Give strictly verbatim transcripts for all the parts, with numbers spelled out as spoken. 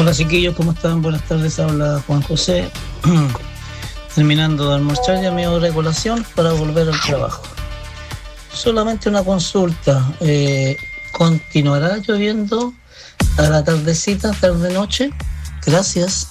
Hola chiquillos, ¿cómo están? Buenas tardes, habla Juan José. Terminando de almorzar ya mi hora de colación para volver al trabajo. Solamente una consulta, eh, ¿continuará lloviendo a la tardecita, tarde-noche? Gracias.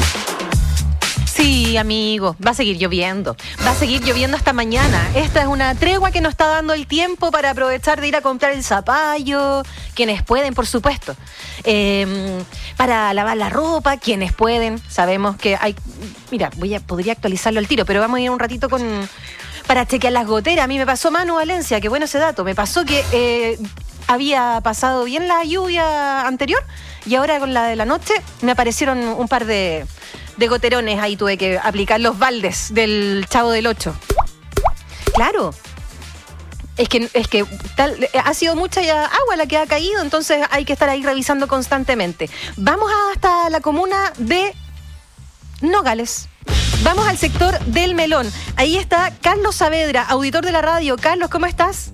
Sí, amigo, va a seguir lloviendo, va a seguir lloviendo hasta mañana. Esta es una tregua que nos está dando el tiempo para aprovechar de ir a comprar el zapallo, quienes pueden, por supuesto, eh, para lavar la ropa, quienes pueden. Sabemos que hay, mira, voy a, podría actualizarlo al tiro, pero vamos a ir un ratito con para chequear las goteras. A mí me pasó, Manu Valencia, qué bueno ese dato, me pasó que eh, había pasado bien la lluvia anterior y ahora con la de la noche me aparecieron un par de... de goterones, ahí tuve que aplicar los baldes del Chavo del Ocho. Claro, es que, es que tal, ha sido mucha agua la que ha caído, entonces hay que estar ahí revisando constantemente. Vamos hasta la comuna de Nogales. Vamos al sector del Melón. Ahí está Carlos Saavedra, auditor de la radio. Carlos, ¿cómo estás?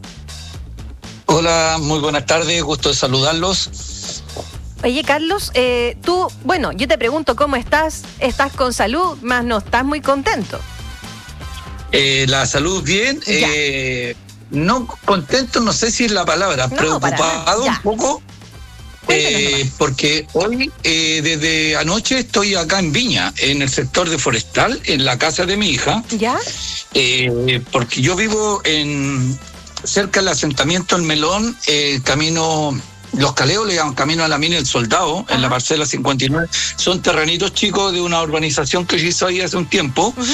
Hola, muy buenas tardes, gusto de saludarlos. Oye, Carlos, eh, tú, bueno, yo te pregunto cómo estás, estás con salud, más no estás muy contento. Eh, la salud bien, eh, no contento, no sé si es la palabra, no, preocupado un poco, eh, porque hoy, eh, desde anoche estoy acá en Viña, en el sector de Forestal, en la casa de mi hija. ¿Ya? Eh, porque yo vivo en cerca del asentamiento El Melón, eh, camino... Los Caleos le llaman camino a la mina El Soldado. Ajá. En la parcela cincuenta y nueve. Son terrenitos chicos de una urbanización que se hizo ahí hace un tiempo. Uh-huh.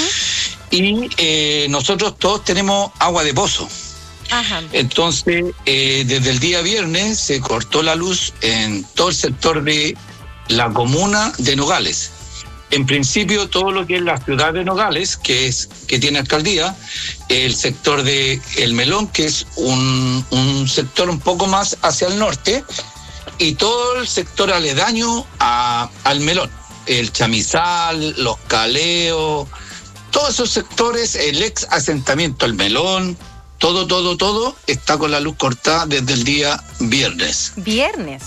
Y eh, nosotros todos tenemos agua de pozo. Ajá. Entonces, eh, desde el día viernes se cortó la luz en todo el sector de la comuna de Nogales. En principio, todo lo que es la ciudad de Nogales, que es que tiene alcaldía, el sector de El Melón, que es un, un sector un poco más hacia el norte, y todo el sector aledaño a, al Melón, el Chamizal, los Caleos, todos esos sectores, el ex asentamiento El Melón, todo, todo, todo está con la luz cortada desde el día viernes. ¿Viernes?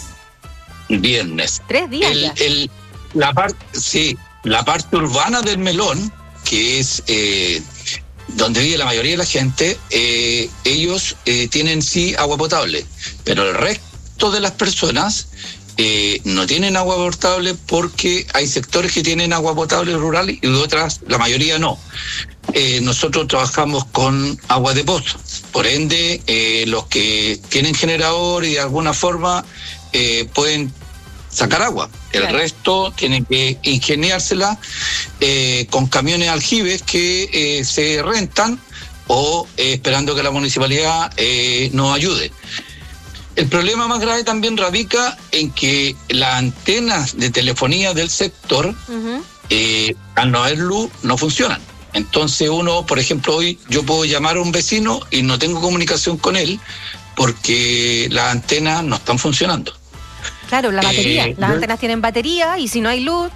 Viernes. Tres días el, ya. El, la parte, sí. La parte urbana del Melón, que es eh, donde vive la mayoría de la gente, eh, ellos eh, tienen sí agua potable, pero el resto de las personas eh, no tienen agua potable porque hay sectores que tienen agua potable rural y otras, la mayoría no. Eh, nosotros trabajamos con agua de pozo, por ende eh, los que tienen generador y de alguna forma eh, pueden sacar agua. El claro. resto tienen que ingeniársela eh, con camiones aljibes que eh, se rentan o eh, esperando que la municipalidad eh, nos ayude. El problema más grave también radica en que las antenas de telefonía del sector, uh-huh. eh, al no haber luz, no funcionan. Entonces uno, por ejemplo, hoy yo puedo llamar a un vecino y no tengo comunicación con él porque las antenas no están funcionando. Claro, la batería. Eh, Las ¿no? antenas tienen batería y si no hay luz...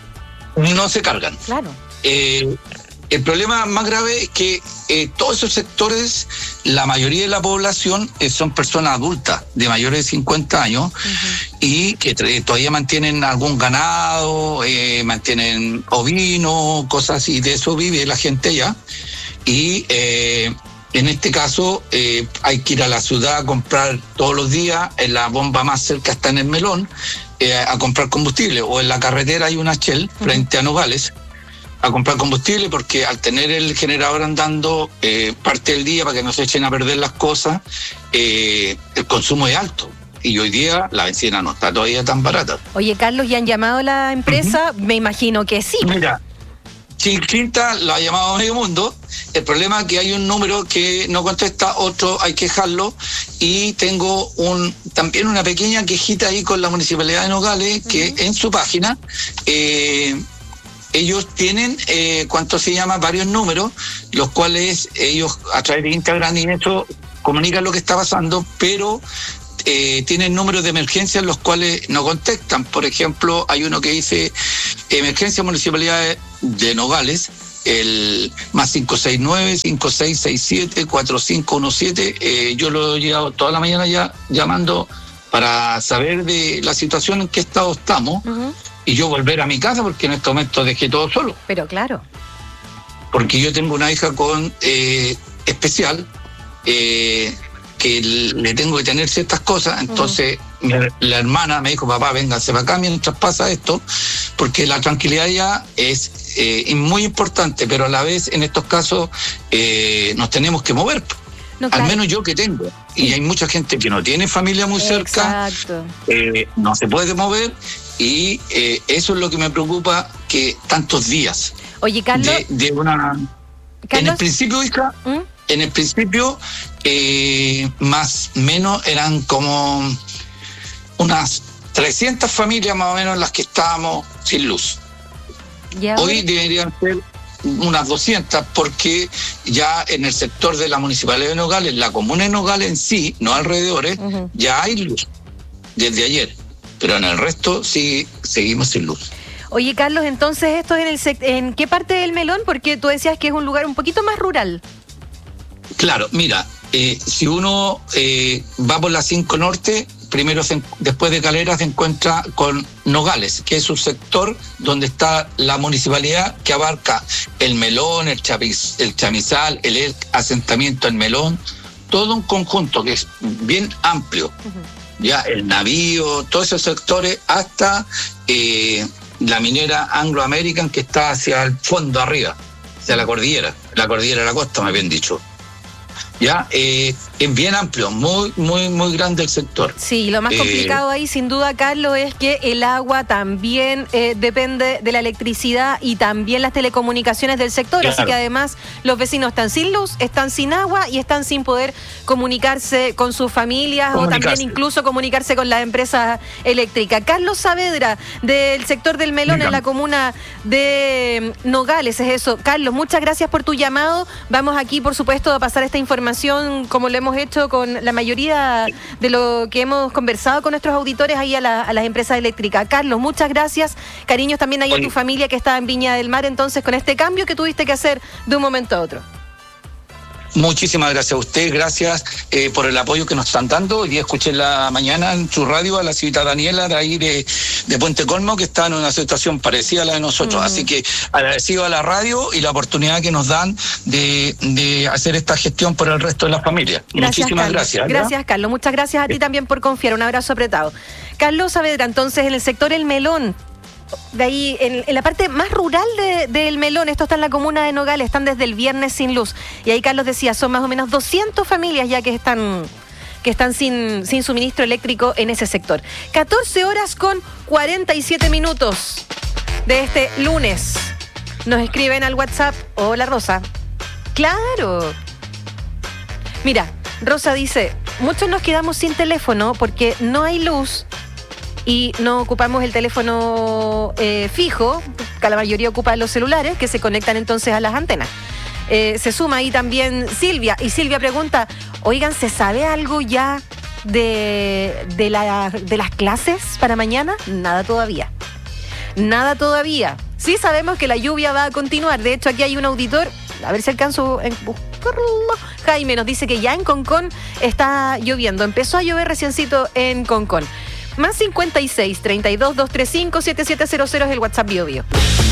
no se cargan. Claro. Eh, el problema más grave es que eh, todos esos sectores, la mayoría de la población eh, son personas adultas de mayores de cincuenta años uh-huh. y que tra- todavía mantienen algún ganado, eh, mantienen ovinos, cosas así. De eso vive la gente ya. Y... Eh, En este caso, eh, hay que ir a la ciudad a comprar todos los días, en la bomba más cerca está en El Melón, eh, a comprar combustible, o en la carretera hay una Shell frente a Nogales, a comprar combustible, porque al tener el generador andando eh, parte del día para que no se echen a perder las cosas, eh, el consumo es alto. Y hoy día la bencina no está todavía tan barata. Oye, Carlos, ¿y han llamado a la empresa? Uh-huh. Me imagino que sí. Mira, Chilquinta lo ha llamado a medio mundo. El problema es que hay un número que no contesta, otro hay que dejarlo, y tengo un también una pequeña quejita ahí con la Municipalidad de Nogales, que uh-huh. en su página eh, ellos tienen, eh, ¿cuánto se llama? Varios números, los cuales ellos a través de Instagram y eso comunican lo que está pasando, pero eh, tienen números de emergencia en los cuales no contestan. Por ejemplo, hay uno que dice Emergencia Municipalidad de Nogales, el más cinco seis nueve, cinco seis seis siete, cuatro cinco uno siete. Eh, yo lo he llevado toda la mañana ya llamando para saber de la situación en qué estado estamos. Uh-huh. y yo volver a mi casa, porque en este momento dejé todo solo. Pero claro. Porque yo tengo una hija con eh, especial, eh, que le tengo que tener ciertas cosas, entonces uh-huh. mi, la hermana me dijo, papá, véngase para acá mientras pasa esto, porque la tranquilidad ya es eh, muy importante, pero a la vez en estos casos eh, nos tenemos que mover. No, claro. Al menos yo que tengo. Y sí. Hay mucha gente que no tiene familia muy cerca, eh, no se puede mover, y eh, eso es lo que me preocupa, que tantos días. Oye, Carlos. De, de una... ¿Carlos? En el principio, hija, ¿Mm? en el principio, eh, más o menos eran como unas trescientas familias más o menos las que estábamos sin luz. ¿Ya? Hoy deberían ser unas doscientas, porque ya en el sector de la Municipalidad de Nogales, la comuna de Nogales en sí, no alrededores, uh-huh. ya hay luz desde ayer, pero en el resto sí seguimos sin luz. Oye, Carlos, entonces esto es en, el sec- ¿en qué parte del Melón? Porque tú decías que es un lugar un poquito más rural. Claro, mira, eh, si uno eh, va por la cinco Norte, primero se, después de Calera se encuentra con Nogales, que es un sector donde está la municipalidad, que abarca el Melón, el, Chapiz, el Chamizal, el, el asentamiento El Melón, todo un conjunto que es bien amplio. Uh-huh. Ya el Navío, todos esos sectores, hasta eh, la minera Anglo American, que está hacia el fondo arriba, hacia la cordillera, la cordillera de la costa, me habían dicho. Ya, eh, es bien amplio, muy, muy, muy grande el sector. Sí, lo más complicado eh, ahí, sin duda, Carlos, es que el agua también eh, depende de la electricidad y también las telecomunicaciones del sector. Claro. Así que además los vecinos están sin luz, están sin agua y están sin poder comunicarse con sus familias o también incluso comunicarse con las empresas eléctricas. Carlos Saavedra, del sector del Melón, Dígame. En la comuna de Nogales, es eso. Carlos, muchas gracias por tu llamado. Vamos aquí, por supuesto, a pasar esta información como lo hemos hecho con la mayoría de lo que hemos conversado con nuestros auditores ahí a, la, a las empresas eléctricas. Carlos, muchas gracias. Cariños también ahí a tu familia que está en Viña del Mar, entonces, con este cambio que tuviste que hacer de un momento a otro. Muchísimas gracias a usted, gracias eh, por el apoyo que nos están dando. Hoy día escuché en la mañana en su radio a la cita Daniela de ahí de, de Puente Colmo, que está en una situación parecida a la de nosotros. Uh-huh. Así que agradecido a la radio y la oportunidad que nos dan de, de hacer esta gestión por el resto de las familias. Gracias, Muchísimas Carlos. gracias. ¿verdad? Gracias, Carlos. Muchas gracias a ti también por confiar. Un abrazo apretado. Carlos Saavedra, entonces, en el sector El Melón, de ahí, en, en la parte más rural de, del Melón, esto está en la comuna de Nogales, están desde el viernes sin luz. Y ahí Carlos decía, son más o menos doscientas familias ya que están, que están sin, sin suministro eléctrico en ese sector. catorce horas con cuarenta y siete minutos de este lunes. Nos escriben al WhatsApp. Hola, Rosa. Claro. Mira, Rosa dice, muchos nos quedamos sin teléfono porque no hay luz y no ocupamos el teléfono eh, fijo, que la mayoría ocupa los celulares, que se conectan entonces a las antenas. Eh, se suma ahí también Silvia, y Silvia pregunta, oigan, ¿se sabe algo ya de, de, la, de las clases para mañana? Nada todavía. Nada todavía. Sí sabemos que la lluvia va a continuar. De hecho, aquí hay un auditor, a ver si alcanzo a buscarlo. Jaime nos dice que ya en Concón está lloviendo. Empezó a llover reciencito en Concón. Más cincuenta y seis, treinta y dos, doscientos treinta y cinco, setenta y siete cero cero es el WhatsApp Bio Bio.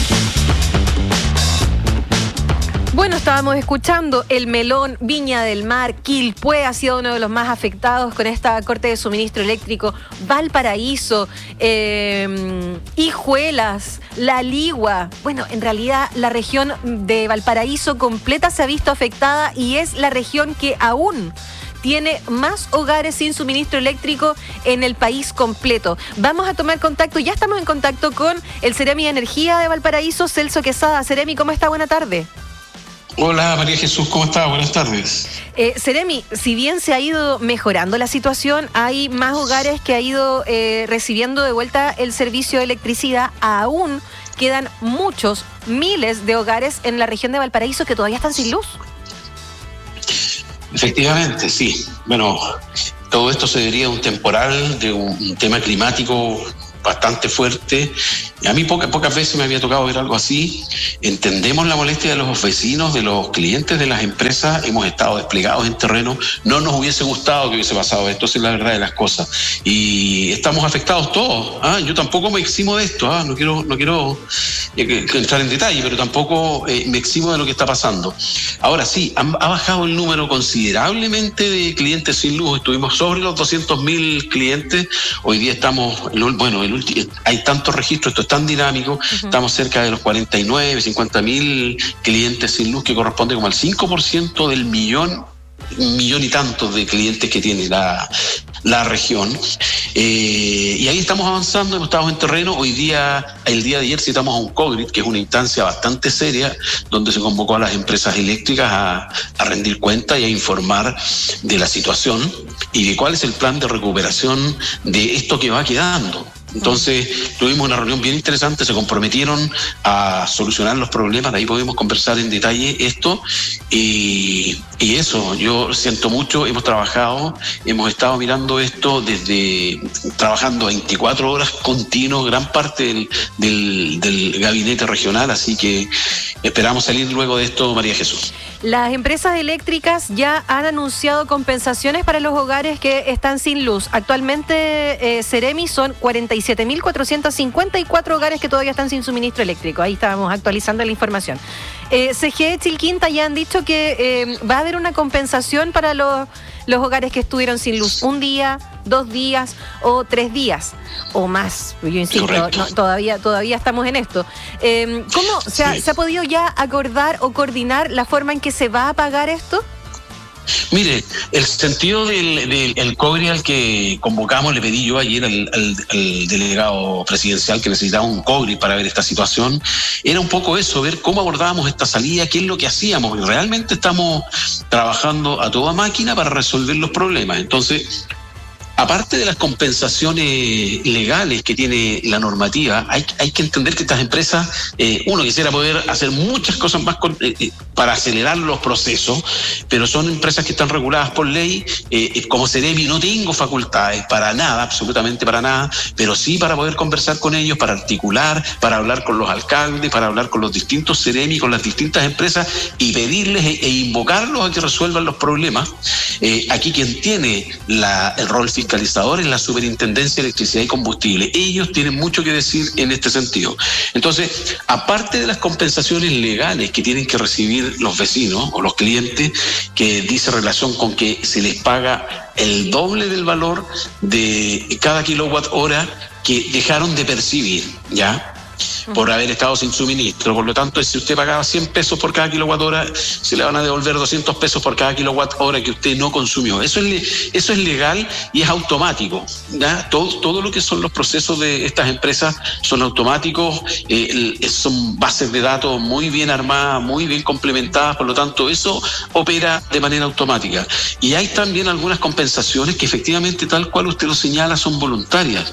Bueno, estábamos escuchando El Melón, Viña del Mar, Quilpué ha sido uno de los más afectados con esta corte de suministro eléctrico, Valparaíso, eh, Hijuelas, La Ligua. Bueno, en realidad la región de Valparaíso completa se ha visto afectada y es la región que aún tiene más hogares sin suministro eléctrico en el país completo. Vamos a tomar contacto, ya estamos en contacto con el Ceremi de Energía de Valparaíso, Celso Quesada. Ceremi, ¿cómo está? Buena tarde. Hola María Jesús, ¿cómo está? Buenas tardes. Eh, Ceremi, si bien se ha ido mejorando la situación, hay más hogares que ha ido eh, recibiendo de vuelta el servicio de electricidad. Aún quedan muchos, miles de hogares en la región de Valparaíso que todavía están sin luz. Efectivamente, sí. Bueno, todo esto se debería a un temporal, de un, un tema climático bastante fuerte. A mí pocas, pocas veces me había tocado ver algo así. Entendemos la molestia de los vecinos, de los clientes de las empresas. Hemos estado desplegados en terreno. No nos hubiese gustado que hubiese pasado esto, esa es la verdad de las cosas. Y estamos afectados todos. ¿ah? Yo tampoco me eximo de esto. ¿ah? No quiero, no quiero eh, entrar en detalle, pero tampoco eh, me eximo de lo que está pasando. Ahora sí, ha, ha bajado el número considerablemente de clientes sin luz. Estuvimos sobre los doscientos mil clientes. Hoy día estamos, bueno, el último, hay tantos registros, esto es tan dinámico, uh-huh. Estamos cerca de los cuarenta y nueve, cincuenta mil clientes sin luz, que corresponde como al cinco por ciento del millón, un millón y tantos de clientes que tiene la, la región. Eh, y ahí estamos avanzando, hemos estado en terreno. Hoy día, el día de ayer citamos a un COGRID, que es una instancia bastante seria, donde se convocó a las empresas eléctricas a, a rendir cuenta y a informar de la situación y de cuál es el plan de recuperación de esto que va quedando. Entonces tuvimos una reunión bien interesante, se comprometieron a solucionar los problemas, de ahí podemos conversar en detalle esto y, y eso, yo siento mucho, hemos trabajado, hemos estado mirando esto desde, trabajando veinticuatro horas continuos, gran parte del, del, del gabinete regional, así que esperamos salir luego de esto, María Jesús. Las empresas eléctricas ya han anunciado compensaciones para los hogares que están sin luz. Actualmente, eh, Ceremi son cuarenta y siete mil cuatrocientos cincuenta y cuatro hogares que todavía están sin suministro eléctrico. Ahí estábamos actualizando la información. Eh, C G E Chilquinta ya han dicho que eh, va a haber una compensación para los, los hogares que estuvieron sin luz. Un día, dos días o tres días o más. Yo insisto, no, todavía, todavía estamos en esto. Eh, ¿Cómo se ha, sí. se ha podido ya acordar o coordinar la forma en que se va a pagar esto? Mire, el sentido del, del el COGRI al que convocamos, le pedí yo ayer al, al, al delegado presidencial que necesitaba un COGRI para ver esta situación, era un poco eso, ver cómo abordábamos esta salida, qué es lo que hacíamos. Y realmente estamos trabajando a toda máquina para resolver los problemas. Entonces, aparte de las compensaciones legales que tiene la normativa, hay, hay que entender que estas empresas, eh, uno quisiera poder hacer muchas cosas más con, eh, para acelerar los procesos, pero son empresas que están reguladas por ley. Eh, como Ceremi no tengo facultades para nada, absolutamente para nada, pero sí para poder conversar con ellos, para articular, para hablar con los alcaldes, para hablar con los distintos Ceremi, con las distintas empresas y pedirles e, e invocarlos a que resuelvan los problemas. Eh, aquí quien tiene la, el rol fiscal fiscalizador en la Superintendencia de Electricidad y Combustible. Ellos tienen mucho que decir en este sentido. Entonces, aparte de las compensaciones legales que tienen que recibir los vecinos o los clientes, que dice relación con que se les paga el doble del valor de cada kilowatt hora que dejaron de percibir, ¿ya?, por haber estado sin suministro. Por lo tanto, si usted pagaba cien pesos por cada kilowatt hora, se le van a devolver doscientos pesos por cada kilowatt hora que usted no consumió. Eso es, eso es legal y es automático, ¿ya? Todo, todo lo que son los procesos de estas empresas son automáticos, eh, son bases de datos muy bien armadas, muy bien complementadas, por lo tanto, eso opera de manera automática. Y hay también algunas compensaciones que efectivamente, tal cual usted lo señala, son voluntarias.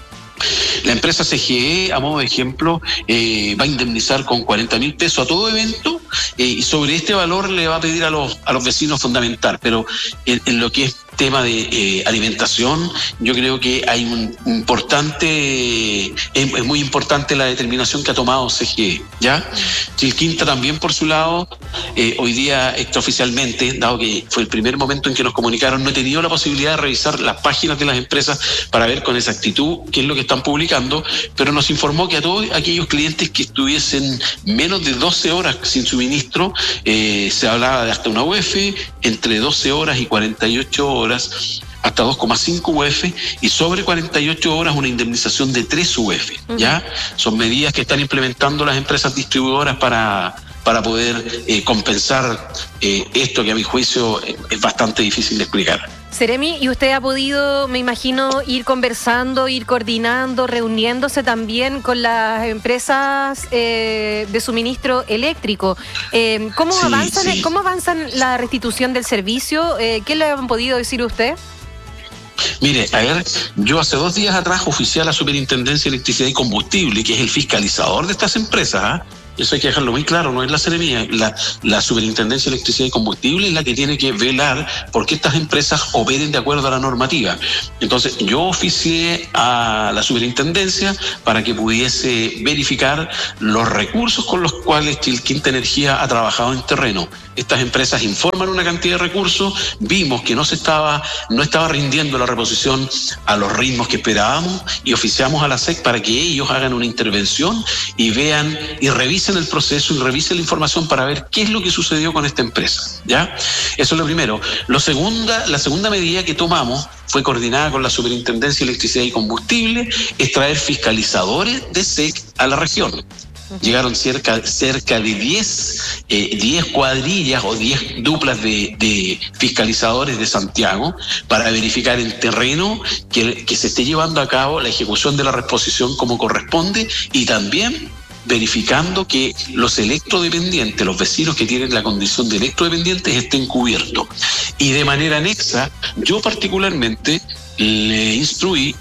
La empresa C G E, a modo de ejemplo, eh, va a indemnizar con cuarenta mil pesos a todo evento eh, y sobre este valor le va a pedir a los, a los vecinos fundamental. Pero en, en lo que es tema de eh, alimentación, yo creo que hay un importante, es, es muy importante la determinación que ha tomado C G E, ¿ya? Chilquinta también, por su lado, eh, hoy día extraoficialmente, dado que fue el primer momento en que nos comunicaron, no he tenido la posibilidad de revisar las páginas de las empresas para ver con exactitud qué es lo que están publicando, pero nos informó que a todos aquellos clientes que estuviesen menos de doce horas sin suministro, eh, se hablaba de hasta una U F, entre doce horas y cuarenta y ocho horas, hasta dos coma cinco U F, y sobre cuarenta y ocho horas una indemnización de tres U F, ¿ya? Uh-huh. Son medidas que están implementando las empresas distribuidoras para, para poder eh, compensar eh, esto que a mi juicio es bastante difícil de explicar. Ceremi, ¿y usted ha podido, me imagino, ir conversando, ir coordinando, reuniéndose también con las empresas eh, de suministro eléctrico? Eh, ¿cómo, sí, avanzan, sí. ¿Cómo avanzan la restitución del servicio? Eh, ¿Qué le han podido decir usted? Mire, a ver, yo hace dos días atrás oficié a la Superintendencia de Electricidad y Combustible, que es el fiscalizador de estas empresas, ¿eh? Eso hay que dejarlo muy claro, no es la Seremía, la, la Superintendencia de Electricidad y Combustible es la que tiene que velar porque estas empresas operen de acuerdo a la normativa. Entonces, yo oficié a la Superintendencia para que pudiese verificar los recursos con los cuales Chilquinta Energía ha trabajado en terreno. Estas empresas informan una cantidad de recursos, vimos que no se estaba, no estaba rindiendo la reposición a los ritmos que esperábamos y oficiamos a la S E C para que ellos hagan una intervención y vean y revisen el proceso y revisen la información para ver qué es lo que sucedió con esta empresa, ¿ya? Eso es lo primero. Lo segunda, la segunda medida que tomamos fue coordinada con la Superintendencia de Electricidad y Combustible, es traer fiscalizadores de S E C a la región. Llegaron cerca, cerca de diez, eh, diez cuadrillas o diez duplas de, de fiscalizadores de Santiago para verificar en terreno que, que se esté llevando a cabo la ejecución de la reposición como corresponde y también verificando que los electrodependientes, los vecinos que tienen la condición de electrodependientes estén cubiertos. Y de manera anexa, yo particularmente le instruí,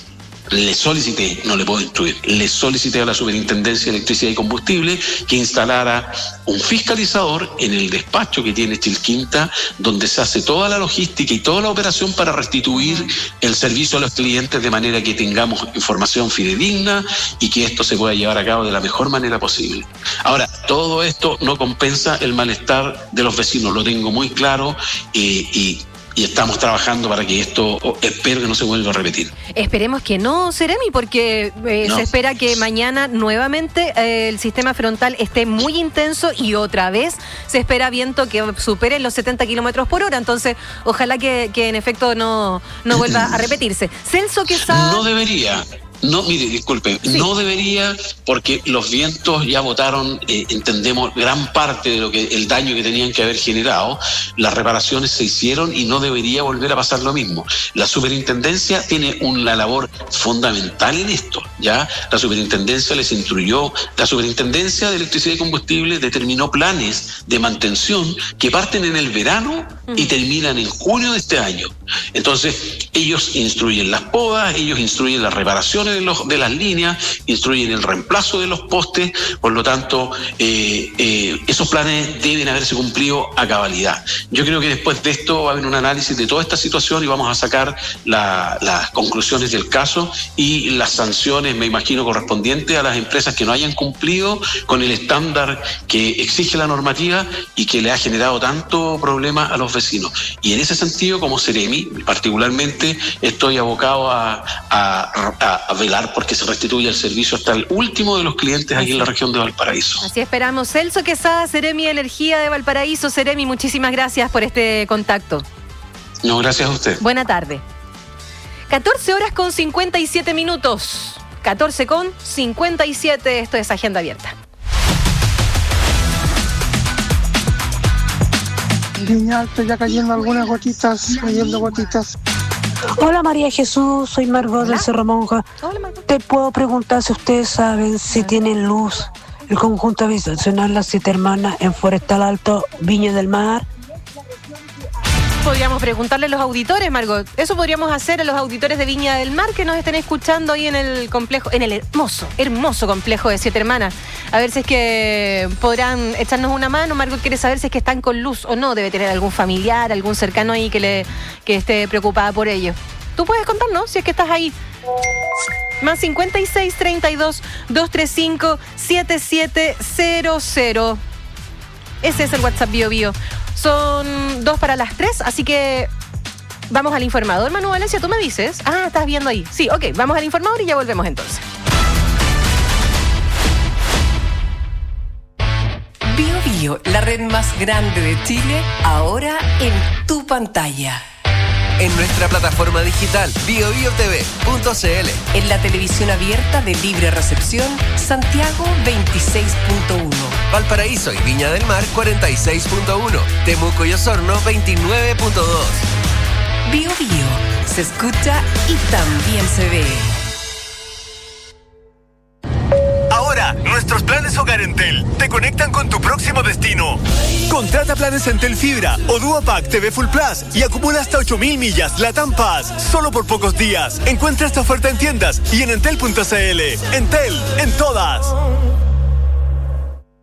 le solicité, no le puedo instruir, le solicité a la Superintendencia de Electricidad y Combustible que instalara un fiscalizador en el despacho que tiene Chilquinta, donde se hace toda la logística y toda la operación para restituir el servicio a los clientes de manera que tengamos información fidedigna y que esto se pueda llevar a cabo de la mejor manera posible. Ahora, todo esto no compensa el malestar de los vecinos, lo tengo muy claro eh, y Y estamos trabajando para que esto, espero que no se vuelva a repetir. Esperemos que no, Seremi, porque eh, no. se espera que mañana nuevamente eh, el sistema frontal esté muy intenso y otra vez se espera viento que supere los setenta kilómetros por hora. Entonces, ojalá que, que en efecto no, no vuelva a repetirse. Celso Quesada... No debería... No, mire, disculpe, sí. no debería, porque los vientos ya botaron, eh, entendemos, gran parte de lo que el daño que tenían que haber generado. Las reparaciones se hicieron y no debería volver a pasar lo mismo. La Superintendencia tiene una labor fundamental en esto, ¿ya? La Superintendencia les instruyó, la Superintendencia de Electricidad y Combustible determinó planes de mantención que parten en el verano uh-huh. y terminan en junio de este año. Entonces, ellos instruyen las podas, ellos instruyen las reparaciones de, los, de las líneas, instruyen el reemplazo de los postes, por lo tanto, eh, eh, esos planes deben haberse cumplido a cabalidad. Yo creo que después de esto va a haber un análisis de toda esta situación y vamos a sacar la, las conclusiones del caso y las sanciones, me imagino, correspondientes a las empresas que no hayan cumplido con el estándar que exige la normativa y que le ha generado tanto problema a los vecinos. Y en ese sentido, como Seremi, particularmente, estoy abocado a, a, a velar porque se restituya el servicio hasta el último de los clientes aquí en la región de Valparaíso. Así esperamos. Celso Quesada, Seremi Energía de Valparaíso. Seremi, muchísimas gracias por este contacto. No, gracias a usted. Buena tarde. catorce horas con cincuenta y siete minutos. catorce con cincuenta y siete. Esto es Agenda Abierta. Viña Alta, ya cayendo algunas gotitas, cayendo gotitas. Hola María Jesús, soy Margot del Cerro Monja. Hola, Margot. Te puedo preguntar si ustedes saben si tienen luz el conjunto habitacional Las Siete Hermanas en Forestal Alto, Viña del Mar. Podríamos preguntarle a los auditores, Margot. Eso podríamos hacer a los auditores de Viña del Mar que nos estén escuchando ahí en el complejo, en el hermoso, hermoso complejo de Siete Hermanas. A ver si es que podrán echarnos una mano. Margot quiere saber si es que están con luz o no. Debe tener algún familiar, algún cercano ahí que le que esté preocupada por ello. Tú puedes contarnos si es que estás ahí. Más cincuenta y seis, treinta y dos, doscientos treinta y cinco, setenta y siete cero cero. Ese es el WhatsApp Bio Bio. Son dos para las tres, así que vamos al informador, Manu Valencia, ¿tú me dices? Ah, estás viendo ahí. Sí, ok, vamos al informador y ya volvemos entonces. Bio Bio, la red más grande de Chile, ahora en tu pantalla. En nuestra plataforma digital bio bio t v punto c l. En la televisión abierta de libre recepción, Santiago veintiséis punto uno. Valparaíso y Viña del Mar cuarenta y seis punto uno. Temuco y Osorno veintinueve punto dos. Bio Bio, se escucha y también se ve. Ahora, nuestros planes Hogar Entel te conectan con tu próximo destino. Contrata planes Entel Fibra o Duopack T V Full Plus y acumula hasta ocho mil millas LATAM Pass solo por pocos días. Encuentra esta oferta en tiendas y en entel punto c l. Entel, en todas.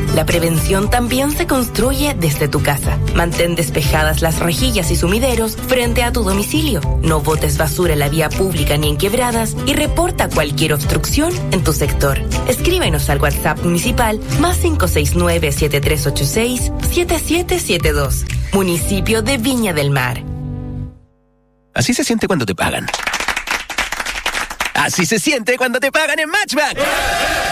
La prevención también se construye desde tu casa. Mantén despejadas las rejillas y sumideros frente a tu domicilio. No botes basura en la vía pública ni en quebradas y reporta cualquier obstrucción en tu sector. Escríbenos al WhatsApp municipal más cinco seis nueve, siete tres ocho seis, siete siete siete dos. Municipio de Viña del Mar. Así se siente cuando te pagan. Así se siente cuando te pagan en Matchback.